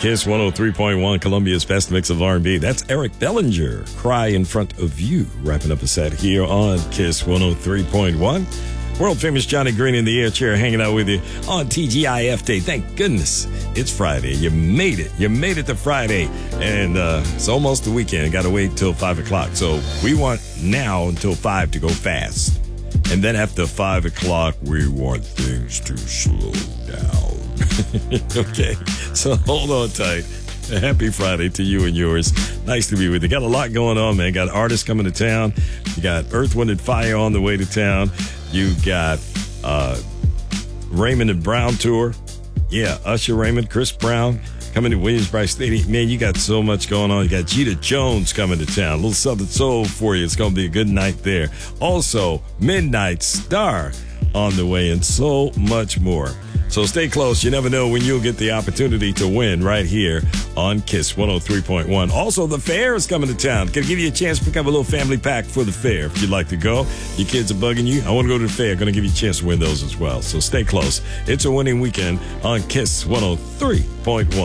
Kiss 103.1, Columbia's best mix of R&B. That's Eric Bellinger, Cry in Front of You, wrapping up a set here on Kiss 103.1. World famous Johnny Green in the air chair hanging out with you on TGIF Day. Thank goodness it's Friday. You made it. You made it to Friday. And it's almost the weekend. Got to wait till 5 o'clock. So we want now until 5 to go fast. And then after 5 o'clock, we want things to slow down. Okay. So hold on tight. Happy Friday to you and yours. Nice to be with you. Got a lot going on, man. Got artists coming to town. You got Earth, Wind, and Fire on the way to town. You got Raymond and Brown tour. Yeah, Usher Raymond, Chris Brown coming to Williams-Brice Stadium. Man, you got so much going on. You got Jeter Jones coming to town. A little Southern Soul for you. It's going to be a good night there. Also, Midnight Star on the way and so much more. So stay close. You never know when you'll get the opportunity to win right here on Kiss 103.1. Also, the fair is coming to town. Going to give you a chance to pick up a little family pack for the fair if you'd like to go. Your kids are bugging you. I want to go to the fair. Going to give you a chance to win those as well. So stay close. It's a winning weekend on Kiss 103.1.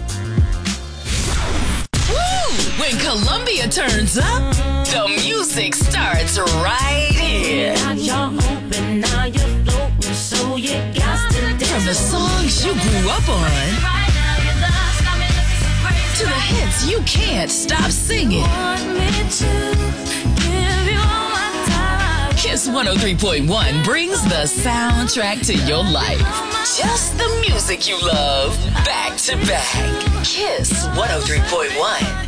Woo! When Columbia turns up, the music starts right here. From the songs you grew up on to the hits you can't stop singing. Kiss 103.1 brings the soundtrack to your life. Just the music you love, back to back. Kiss 103.1.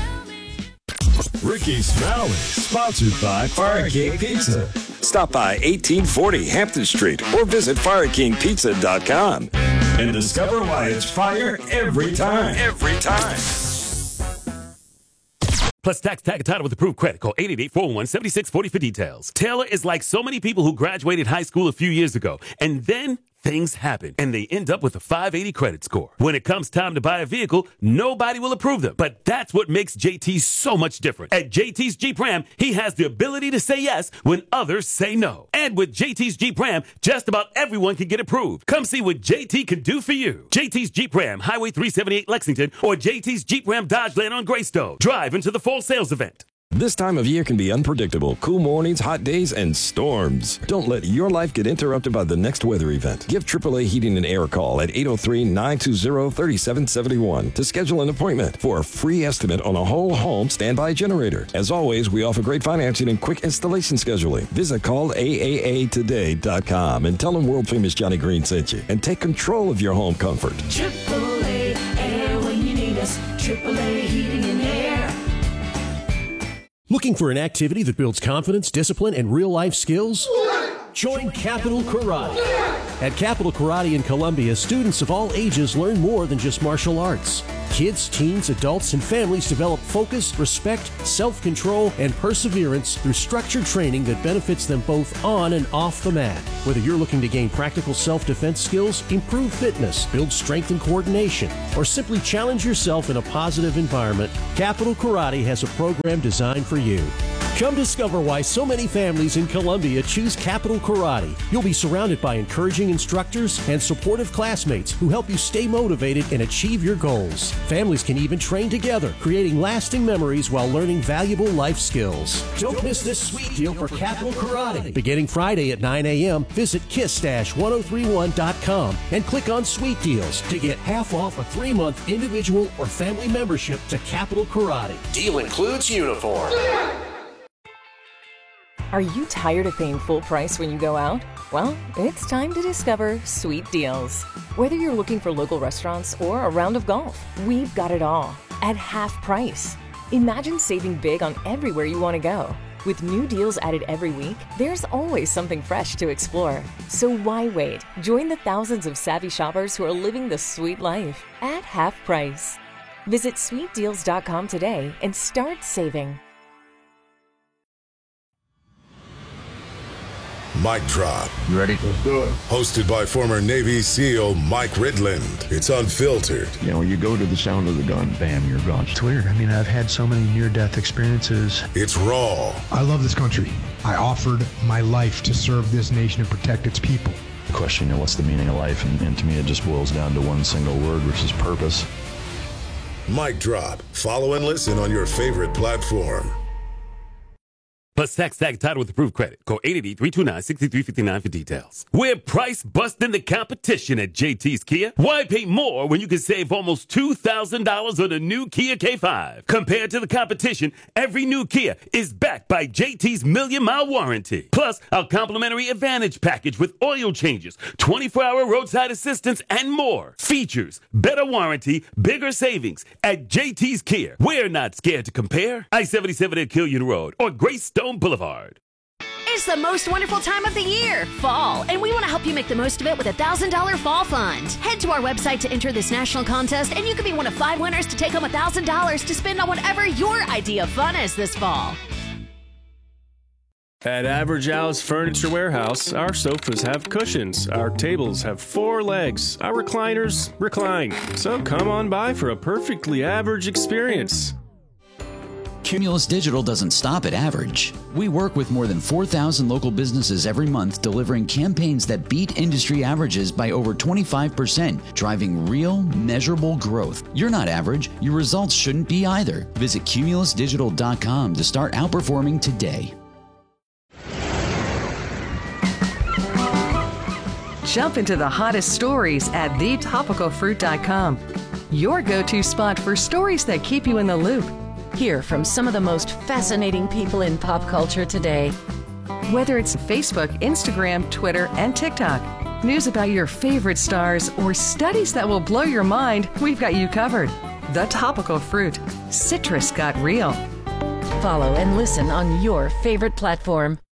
Ricky Smiley, sponsored by Fire King Pizza. Stop by 1840 Hampton Street or visit FireKingPizza.com and discover why it's fire every time. Every time. Plus, tax tag title with approved credit. Call 888-401-7640 for details. Taylor is like so many people who graduated high school a few years ago, and then things happen, and they end up with a 580 credit score. When it comes time to buy a vehicle, nobody will approve them. But that's what makes JT so much different. At JT's Jeep Ram, he has the ability to say yes when others say no. And with JT's Jeep Ram, just about everyone can get approved. Come see what JT can do for you. JT's Jeep Ram, Highway 378 Lexington, or JT's Jeep Ram Dodgeland on Greystone. Drive into the fall sales event. This time of year can be unpredictable. Cool mornings, hot days, and storms. Don't let your life get interrupted by the next weather event. Give AAA Heating and Air a call at 803-920-3771 to schedule an appointment for a free estimate on a whole home standby generator. As always, we offer great financing and quick installation scheduling. Visit callaaatoday.com and tell them world famous Johnny Green sent you and take control of your home comfort. AAA Air when you need us. AAA Heating and Air. Looking for an activity that builds confidence, discipline, and real-life skills? Join Capital Karate. At Capital Karate in Columbia, students of all ages learn more than just martial arts. Kids, teens, adults, and families develop focus, respect, self-control, and perseverance through structured training that benefits them both on and off the mat. Whether you're looking to gain practical self-defense skills, improve fitness, build strength and coordination, or simply challenge yourself in a positive environment, Capital Karate has a program designed for you. Come discover why so many families in Columbia choose Capital Karate. You'll be surrounded by encouraging instructors and supportive classmates who help you stay motivated and achieve your goals. Families can even train together, creating lasting memories while learning valuable life skills. Don't miss this sweet deal for Capital Karate. Beginning Friday at 9 a.m., visit kiss-1031.com and click on Sweet Deals to get half off a 3-month individual or family membership to Capital Karate. Deal includes uniform. Are you tired of paying full price when you go out? Well, it's time to discover Sweet Deals. Whether you're looking for local restaurants or a round of golf, we've got it all at half price. Imagine saving big on everywhere you want to go. With new deals added every week, there's always something fresh to explore. So why wait? Join the thousands of savvy shoppers who are living the sweet life at half price. Visit sweetdeals.com today and start saving. Mic Drop. You ready? Let's do it. Hosted by former Navy SEAL Mike Ridland. It's unfiltered. You know, you go to the sound of the gun, bam, you're gone. It's weird. I mean, I've had so many near-death experiences. It's raw. I love this country. I offered my life to serve this nation and protect its people. The question, what's the meaning of life? And to me, it just boils down to one single word, which is purpose. Mic Drop. Follow and listen on your favorite platform. Plus tax tag title with approved credit. Call 888-329-6359 for details. We're price busting the competition at JT's Kia. Why pay more when you can save almost $2,000 on a new Kia K5? Compared to the competition, every new Kia is backed by JT's million-mile warranty. Plus, our complimentary Advantage package with oil changes, 24-hour roadside assistance, and more. Features, better warranty, bigger savings at JT's Kia. We're not scared to compare. I-77 at Killian Road or Greystone Boulevard. It's the most wonderful time of the year, fall, and we want to help you make the most of it with a $1,000 fall fund. Head to our website to enter this national contest, and you could be one of 5 winners to take home $1,000 to spend on whatever your idea of fun is this fall. At Average Al's Furniture Warehouse, our sofas have cushions, our tables have 4 legs, our recliners recline. So come on by for a perfectly average experience. Cumulus Digital doesn't stop at average. We work with more than 4,000 local businesses every month, delivering campaigns that beat industry averages by over 25%, driving real, measurable growth. You're not average. Your results shouldn't be either. Visit cumulusdigital.com to start outperforming today. Jump into the hottest stories at thetopicalfruit.com. Your go-to spot for stories that keep you in the loop. Hear from some of the most fascinating people in pop culture today. Whether it's Facebook, Instagram, Twitter, and TikTok, news about your favorite stars, or studies that will blow your mind, we've got you covered. The Topical Fruit. Citrus got real. Follow and listen on your favorite platform.